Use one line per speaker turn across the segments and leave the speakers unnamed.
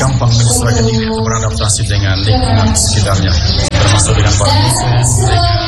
gampang menyesuaikan diri atau beradaptasi dengan lingkungan sekitarnya, termasuk dengan kondisi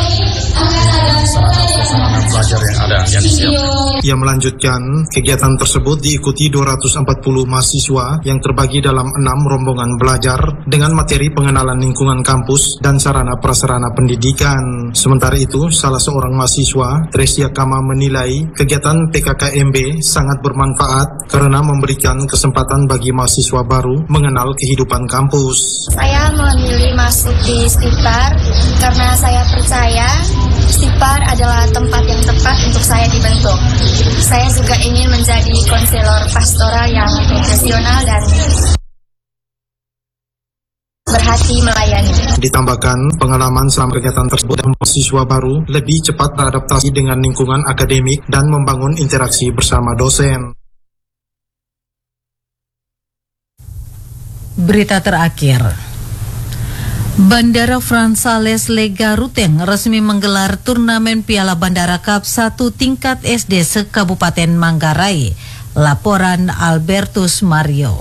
sarana belajar yang ada yang disiapkan.
Ia melanjutkan, kegiatan tersebut diikuti 240 mahasiswa yang terbagi dalam 6 rombongan belajar dengan materi pengenalan lingkungan kampus dan sarana prasarana pendidikan. Sementara itu, salah seorang mahasiswa, Tresia Kama, menilai kegiatan PKKMB sangat bermanfaat karena memberikan kesempatan bagi mahasiswa baru mengenal kehidupan kampus.
Saya memilih masuk di Stipar karena saya percaya Stipar adalah tempat yang tepat untuk saya dibentuk. Saya juga ingin menjadi konselor pastoral yang profesional dan berhati melayani.
Ditambahkan, pengalaman selama kegiatan tersebut mahasiswa baru lebih cepat beradaptasi dengan lingkungan akademik dan membangun interaksi bersama dosen.
Berita terakhir. Bandara Frans Sales Lega Ruteng resmi menggelar turnamen Piala Bandara Cup 1 tingkat SD se-Kabupaten Manggarai. Laporan Albertus Mario.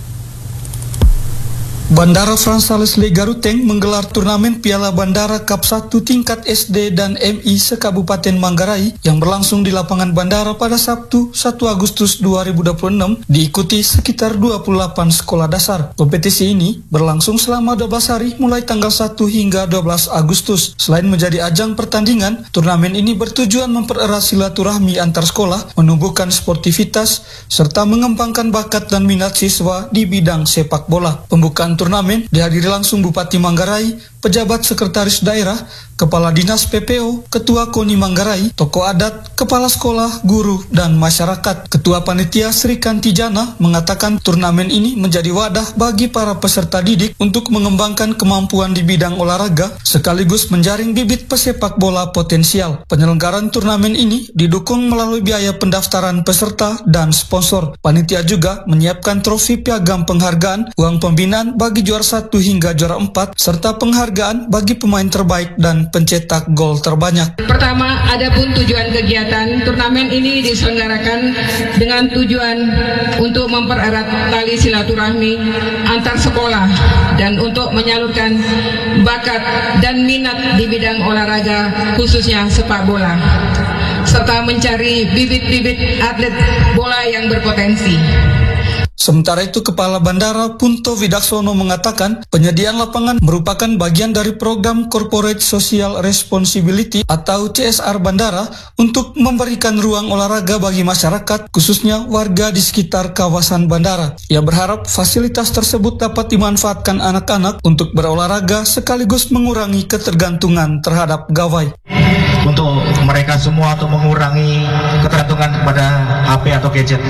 Bandara Frans Sales Lega Ruteng menggelar turnamen Piala Bandara Cup 1 tingkat SD dan MI se-Kabupaten Manggarai yang berlangsung di lapangan bandara pada Sabtu 1 Agustus 2026 diikuti sekitar 28 sekolah dasar. Kompetisi ini berlangsung selama 12 hari mulai tanggal 1 hingga 12 Agustus. Selain menjadi ajang pertandingan, turnamen ini bertujuan mempererat silaturahmi antar sekolah, menumbuhkan sportivitas, serta mengembangkan bakat dan minat siswa di bidang sepak bola. Pembukaan turnamen dihadiri langsung Bupati Manggarai, pejabat sekretaris daerah, kepala dinas PPO, ketua KONI Manggarai, tokoh adat, kepala sekolah, guru, dan masyarakat. Ketua panitia Sri Kantijana mengatakan turnamen ini menjadi wadah bagi para peserta didik untuk mengembangkan kemampuan di bidang olahraga sekaligus menjaring bibit pesepak bola potensial. Penyelenggaraan turnamen ini didukung melalui biaya pendaftaran peserta dan sponsor. Panitia juga menyiapkan trofi piagam penghargaan, uang pembinaan bagi juara 1 hingga juara 4, serta penghargaan bagi pemain terbaik dan pencetak gol terbanyak.
Pertama, adapun tujuan kegiatan turnamen ini diselenggarakan dengan tujuan untuk mempererat tali silaturahmi antar sekolah dan untuk menyalurkan bakat dan minat di bidang olahraga khususnya sepak bola, serta mencari bibit-bibit atlet bola yang berpotensi.
Sementara itu, Kepala Bandara Punto Widaksono mengatakan penyediaan lapangan merupakan bagian dari program Corporate Social Responsibility atau CSR Bandara untuk memberikan ruang olahraga bagi masyarakat, khususnya warga di sekitar kawasan bandara. Ia berharap fasilitas tersebut dapat dimanfaatkan anak-anak untuk berolahraga sekaligus mengurangi ketergantungan terhadap gawai.
Untuk mereka semua untuk mengurangi ketergantungan kepada HP atau gadget.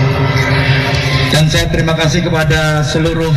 Dan saya terima kasih kepada seluruh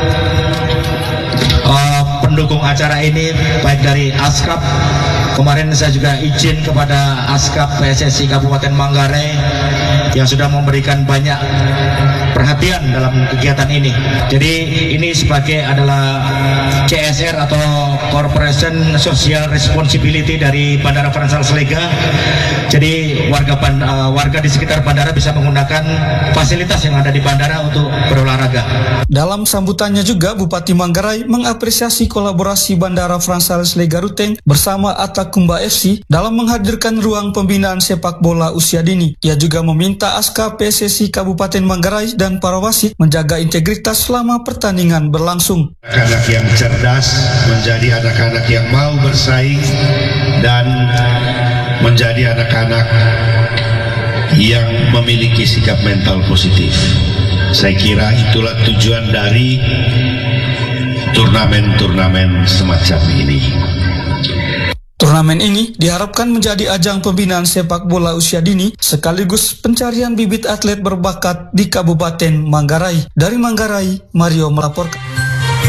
pendukung acara ini, baik dari ASKAP. Kemarin saya juga izin kepada ASKAP PSSI Kabupaten Manggarai yang sudah memberikan banyak perhatian dalam kegiatan ini. Jadi ini sebagai adalah CSR atau Corporation Social Responsibility dari Bandara Frans Sales Lega. Jadi warga di sekitar bandara bisa menggunakan fasilitas yang ada di bandara untuk berolahraga.
Dalam sambutannya juga, Bupati Manggarai mengapresiasi kolaborasi Bandara Frans Sales Lega Ruteng bersama Atakumba FC dalam menghadirkan ruang pembinaan sepak bola usia dini. Ia juga meminta ASKA PSSI Kabupaten Manggarai dan para wasit menjaga integritas selama pertandingan berlangsung.
Anak-anak yang cerdas menjadi anak-anak yang mau bersaing dan menjadi anak-anak yang memiliki sikap mental positif. Saya kira itulah tujuan dari turnamen-turnamen semacam ini.
Turnamen ini diharapkan menjadi ajang pembinaan sepak bola usia dini sekaligus pencarian bibit atlet berbakat di Kabupaten Manggarai. Dari Manggarai, Mario melaporkan.